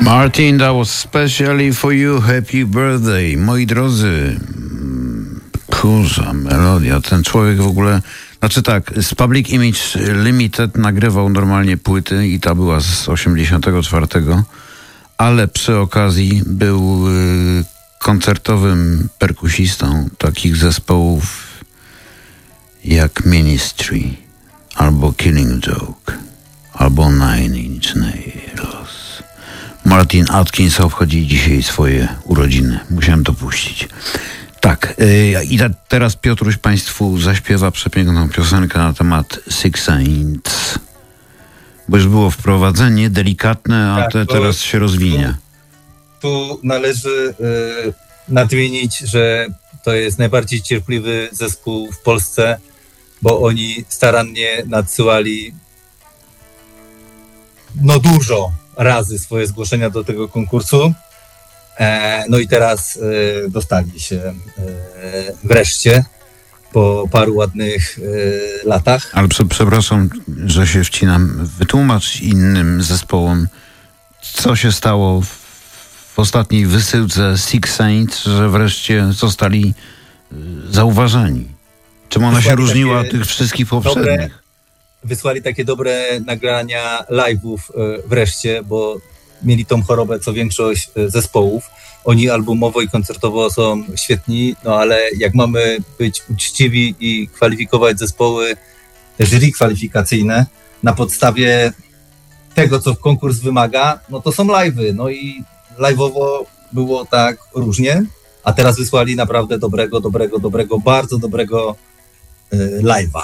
Martin, that was specially for you. Happy birthday. Moi drodzy, kurza melodia. Ten człowiek w ogóle... Znaczy tak, z Public Image Limited nagrywał normalnie płyty i ta była z 84, ale przy okazji był koncertowym perkusistą takich zespołów jak Ministry, albo Killing Joke, albo Nine Inch Nails. Martin Atkins obchodzi dzisiaj swoje urodziny. Musiałem to puścić. Tak, i teraz Piotruś Państwu zaśpiewa przepiękną piosenkę na temat Six Saints. Bo już było wprowadzenie delikatne, a tak, teraz się rozwinie. Tu należy nadmienić, że to jest najbardziej cierpliwy zespół w Polsce, bo oni starannie nadsyłali dużo razy swoje zgłoszenia do tego konkursu. No i teraz dostali się wreszcie po paru ładnych latach. Ale przepraszam, że się wcinam. Wytłumacz innym zespołom, co się stało w ostatniej wysyłce Six Saints, że wreszcie zostali zauważeni. Czym ona się różniła od tych wszystkich poprzednich? Wysłali takie dobre nagrania live'ów wreszcie, bo mieli tą chorobę co większość zespołów. Oni albumowo i koncertowo są świetni, ale jak mamy być uczciwi i kwalifikować zespoły, jury kwalifikacyjne na podstawie tego, co konkurs wymaga, to są live'y. No i live'owo było tak różnie, a teraz wysłali naprawdę dobrego, bardzo dobrego live'a.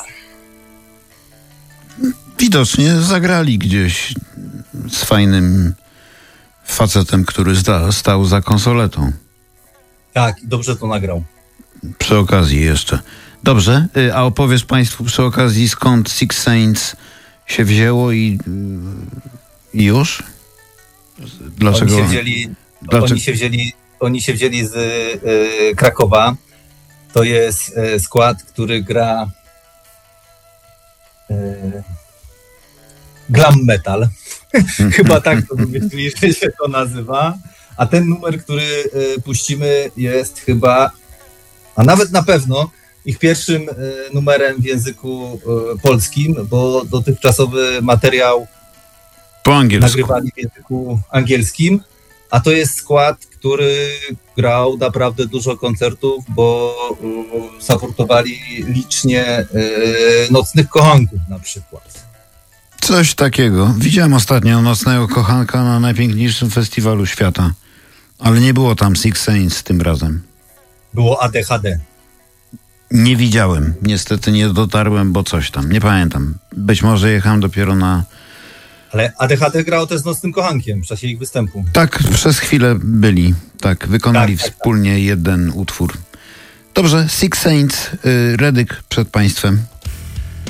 Widocznie zagrali gdzieś z fajnym facetem, który stał za konsoletą. Tak, dobrze to nagrał. Przy okazji jeszcze. Dobrze, a opowiesz Państwu przy okazji, skąd Six Saints się wzięło i już? Dlaczego? Oni się wzięli z Krakowa. To jest skład, który gra glam metal. Chyba tak to myśli, że się to nazywa. A ten numer, który puścimy, jest chyba, a nawet na pewno, ich pierwszym numerem w języku polskim, bo dotychczasowy materiał po angielsku nagrywali w języku angielskim, a to jest skład, który grał naprawdę dużo koncertów, bo supportowali licznie Nocnych Kochanków na przykład. Coś takiego. Widziałem ostatnio Nocnego Kochanka na najpiękniejszym festiwalu świata, ale nie było tam Six Saints tym razem. Było ADHD. Nie widziałem. Niestety nie dotarłem, bo coś tam. Nie pamiętam. Być może jechałem dopiero na... Ale ADHD grało też z Nocnym Kochankiem w czasie ich występu. Tak, przez chwilę byli. Tak, wykonali wspólnie jeden utwór. Dobrze, Six Saints, Redyk przed Państwem.